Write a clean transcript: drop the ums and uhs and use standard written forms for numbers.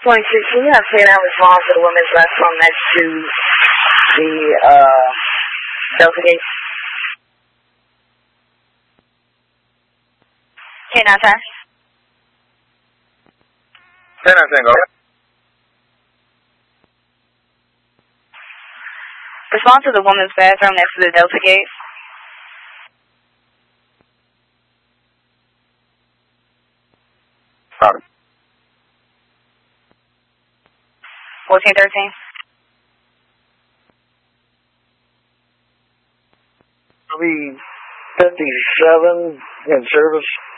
2016, I've seen out response to the women's restroom next to the Delta Gate. K9 10. 10-10, go. Respond to the women's bathroom next to the Delta Gate. Copy. 1413. I'll be 57 in service.